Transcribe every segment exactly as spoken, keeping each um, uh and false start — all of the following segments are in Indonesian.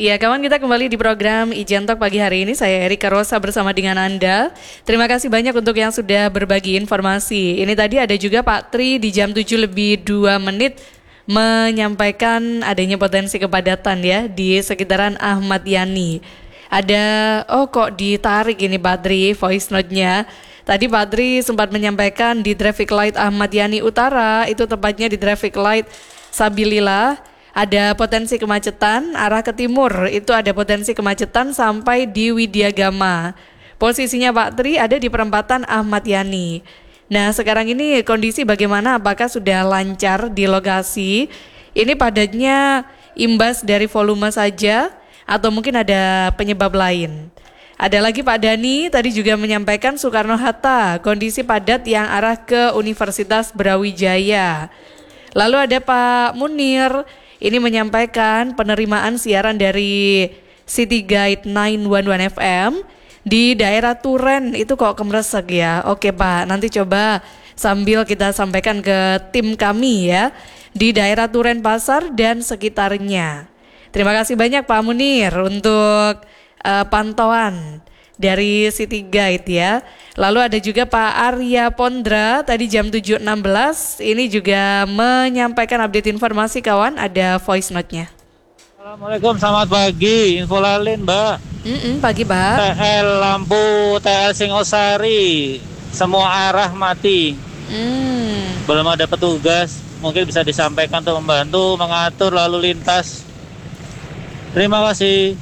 Ya, kawan, kita kembali di program Ijen Talk pagi hari ini. Saya Erika Rosa bersama dengan Anda. Terima kasih banyak untuk yang sudah berbagi informasi. Ini tadi ada juga Pak Tri di jam tujuh lebih dua menit menyampaikan adanya potensi kepadatan ya di sekitaran Ahmad Yani. Ada, oh kok ditarik ini Pak Tri voice note-nya. Tadi Pak Tri sempat menyampaikan di traffic light Ahmad Yani Utara, itu tepatnya di traffic light Sabilillah. Ada potensi kemacetan arah ke timur, itu ada potensi kemacetan sampai di Widyagama. Posisinya Pak Tri ada di perempatan Ahmad Yani. Nah, sekarang ini kondisi bagaimana? Apakah sudah lancar di lokasi? Ini padatnya imbas dari volume saja atau mungkin ada penyebab lain? Ada lagi Pak Dani tadi juga menyampaikan Soekarno-Hatta, kondisi padat yang arah ke Universitas Brawijaya. Lalu ada Pak Munir, ini menyampaikan penerimaan siaran dari City Guide sembilan satu satu F M di daerah Turen, itu kok kemresek ya. Oke Pak, nanti coba sambil kita sampaikan ke tim kami ya, di daerah Turen Pasar dan sekitarnya. Terima kasih banyak Pak Munir untuk uh, pantauan dari City Guide ya. Lalu ada juga Pak Arya Pondra tadi jam tujuh enam belas ini juga menyampaikan update informasi kawan, ada voice note-nya. Assalamualaikum, selamat pagi. Info lalin Mbak. Mm-mm, pagi Mbak. T L lampu T L Singosari semua arah mati. Mm. Belum ada petugas, mungkin bisa disampaikan untuk membantu mengatur lalu lintas. Terima kasih.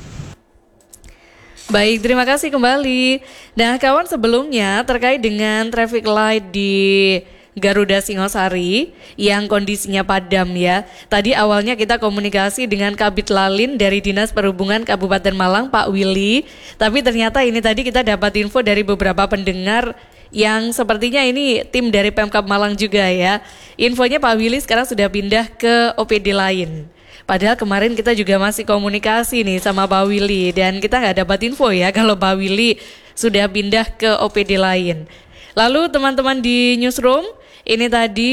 Baik, terima kasih kembali. Nah kawan, sebelumnya terkait dengan traffic light di Garuda Singosari yang kondisinya padam ya. Tadi awalnya kita komunikasi dengan Kabid Lalin dari Dinas Perhubungan Kabupaten Malang, Pak Willy. Tapi ternyata ini tadi kita dapat info dari beberapa pendengar yang sepertinya ini tim dari Pemkab Malang juga ya. Infonya Pak Willy sekarang sudah pindah ke O P D lain. Padahal kemarin kita juga masih komunikasi nih sama Pak Willy dan kita nggak dapat info ya kalau Pak Willy sudah pindah ke O P D lain. Lalu teman-teman di newsroom ini tadi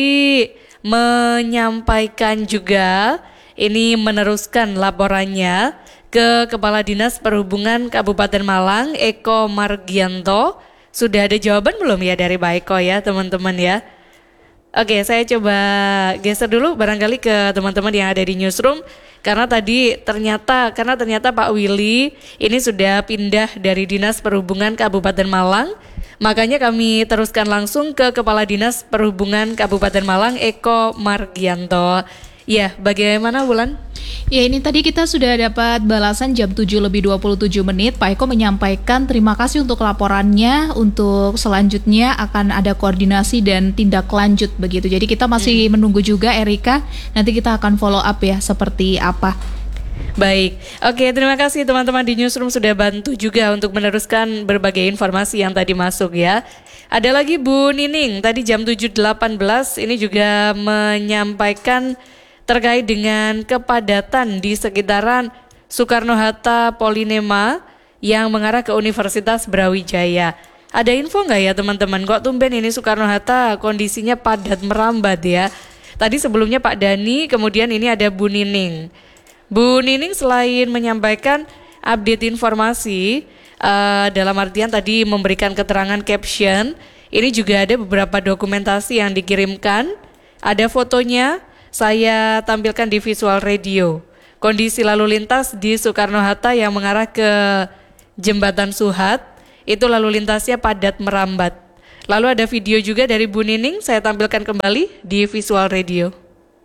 menyampaikan juga, ini meneruskan laporannya ke Kepala Dinas Perhubungan Kabupaten Malang, Eko Margianto. Sudah ada jawaban belum ya dari Pak Eko ya teman-teman ya? Oke, saya coba geser dulu barangkali ke teman-teman yang ada di newsroom karena tadi ternyata karena ternyata Pak Willy ini sudah pindah dari Dinas Perhubungan Kabupaten Malang. Makanya kami teruskan langsung ke Kepala Dinas Perhubungan Kabupaten Malang, Eko Margianto. Ya, bagaimana Wulan? Ya, ini tadi kita sudah dapat balasan jam tujuh lebih dua puluh tujuh menit. Pak Eko menyampaikan terima kasih untuk laporannya. Untuk selanjutnya akan ada koordinasi dan tindak lanjut begitu. Jadi kita masih hmm. menunggu juga Erika. Nanti kita akan follow up ya seperti apa. Baik, oke, terima kasih teman-teman di newsroom sudah bantu juga untuk meneruskan berbagai informasi yang tadi masuk ya. Ada lagi Bu Nining tadi jam tujuh delapan belas ini juga menyampaikan terkait dengan kepadatan di sekitaran Soekarno-Hatta Polinema yang mengarah ke Universitas Brawijaya. Ada info nggak ya teman-teman? Kok tumben ini Soekarno-Hatta kondisinya padat merambat ya? Tadi sebelumnya Pak Dani, kemudian ini ada Bu Nining. Bu Nining selain menyampaikan update informasi uh, dalam artian tadi memberikan keterangan caption, ini juga ada beberapa dokumentasi yang dikirimkan. Ada fotonya. Saya tampilkan di visual radio. Kondisi lalu lintas di Soekarno-Hatta yang mengarah ke Jembatan Suhat, itu lalu lintasnya padat merambat. Lalu ada video juga dari Bu Nining, saya tampilkan kembali di visual radio.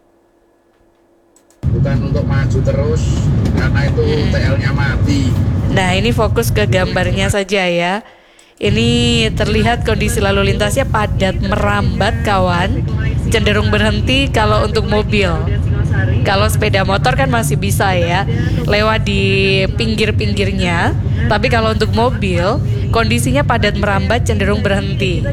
Bukan untuk maju terus, karena itu hmm. T L-nya mati. Nah ini fokus ke gambarnya saja ya. Ini terlihat kondisi lalu lintasnya padat merambat kawan, cenderung berhenti kalau untuk mobil. Kalau sepeda motor kan masih bisa ya, lewat di pinggir-pinggirnya. Tapi kalau untuk mobil, kondisinya padat merambat cenderung berhenti.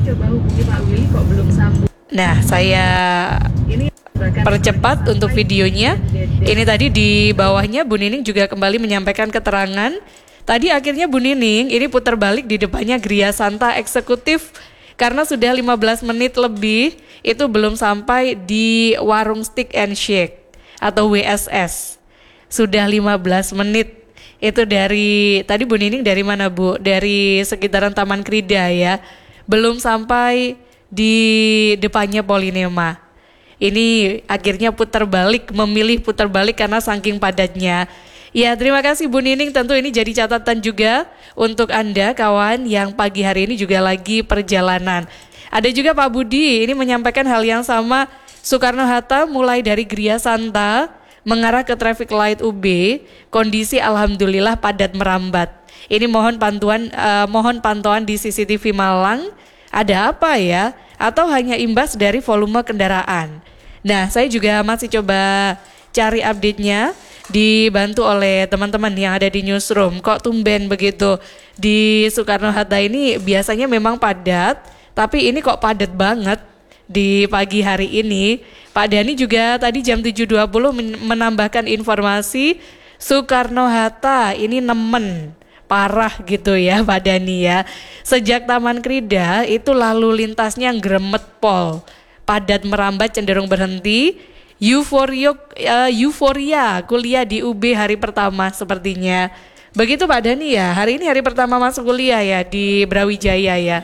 Nah saya percepat untuk videonya. Ini tadi di bawahnya Bu Nining juga kembali menyampaikan keterangan. Tadi akhirnya Bu Nining ini putar balik di depannya Gria Santa Eksekutif karena sudah lima belas menit lebih itu belum sampai di warung Stick and Shake atau W S S. Sudah lima belas menit Itu dari, tadi Bu Nining dari mana Bu? Dari sekitaran Taman Krida ya. Belum sampai di depannya Polinema. Ini akhirnya putar balik, memilih putar balik karena saking padatnya. Ya, terima kasih Bu Nining, tentu ini jadi catatan juga untuk Anda kawan yang pagi hari ini juga lagi perjalanan. Ada juga Pak Budi, ini menyampaikan hal yang sama, Soekarno-Hatta mulai dari Gria Santa mengarah ke traffic light U B, kondisi alhamdulillah padat merambat. Ini mohon pantauan uh, mohon pantauan di C C T V Malang. Ada apa ya? Atau hanya imbas dari volume kendaraan? Nah, saya juga masih coba cari update-nya, dibantu oleh teman-teman yang ada di newsroom. Kok tumben begitu di Soekarno-Hatta ini biasanya memang padat, tapi ini kok padat banget di pagi hari ini. Pak Dani juga tadi jam tujuh dua puluh menambahkan informasi Soekarno-Hatta ini nemen parah gitu ya Pak Dani ya. Sejak Taman Krida itu lalu lintasnya gremet pol, padat merambat cenderung berhenti. Euforia, uh, euforia kuliah di U B hari pertama sepertinya. Begitu Pak Dani ya, hari ini hari pertama masuk kuliah ya di Brawijaya ya.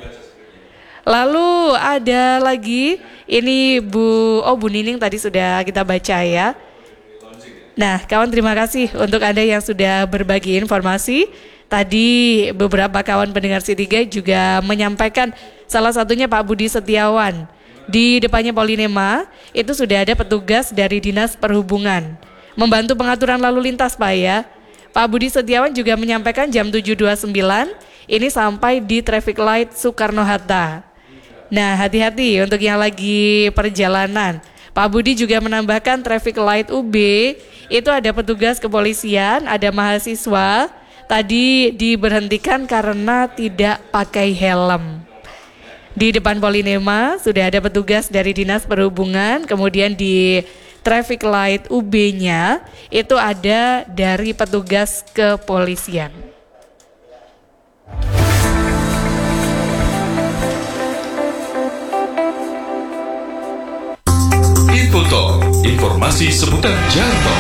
Lalu ada lagi, ini Bu, oh Bu Nining tadi sudah kita baca ya. Nah kawan, terima kasih untuk Anda yang sudah berbagi informasi. Tadi beberapa kawan pendengar C tiga juga menyampaikan, salah satunya Pak Budi Setiawan. Di depannya Polinema itu sudah ada petugas dari Dinas Perhubungan membantu pengaturan lalu lintas Pak ya. Pak Budi Setiawan juga menyampaikan jam tujuh dua puluh sembilan ini sampai di traffic light Soekarno-Hatta. Nah, hati-hati untuk yang lagi perjalanan. Pak Budi juga menambahkan traffic light U B itu ada petugas kepolisian, ada mahasiswa tadi diberhentikan karena tidak pakai helm. Di depan Polinema sudah ada petugas dari Dinas Perhubungan, kemudian di traffic light U B-nya itu ada dari petugas kepolisian. Infotalk, informasi seputar jalan tol.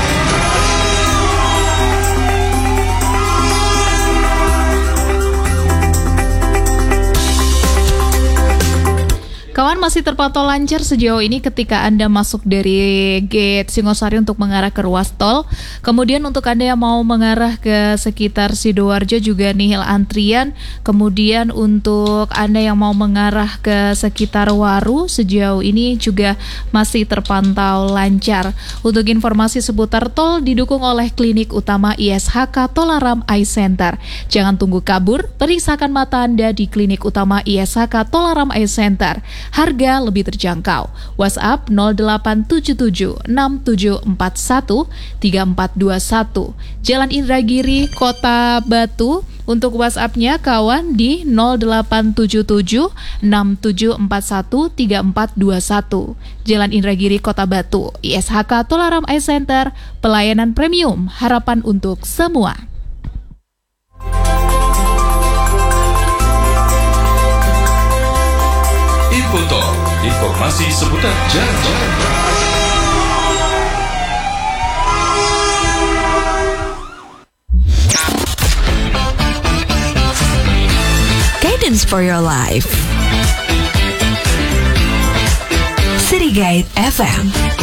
Kawan, masih terpantau lancar sejauh ini ketika Anda masuk dari gate Singosari untuk mengarah ke ruas tol. Kemudian untuk Anda yang mau mengarah ke sekitar Sidoarjo juga nihil antrian. Kemudian untuk Anda yang mau mengarah ke sekitar Waru sejauh ini juga masih terpantau lancar. Untuk informasi seputar tol didukung oleh Klinik Utama I S H K Tolaram Eye Center. Jangan tunggu kabur, periksakan mata Anda di Klinik Utama I S H K Tolaram Eye Center. Harga lebih terjangkau. WhatsApp nol delapan tujuh tujuh enam tujuh empat satu tiga empat dua satu. Jalan Indragiri, Kota Batu. Untuk WhatsApp-nya kawan di nol delapan tujuh tujuh enam tujuh empat satu tiga empat dua satu. Jalan Indragiri, Kota Batu. I S H K Tolaram Eye Center. Pelayanan premium, harapan untuk semua. Infotalk, informasi seputar jalan tol. Guidance for your life. City Guide F M.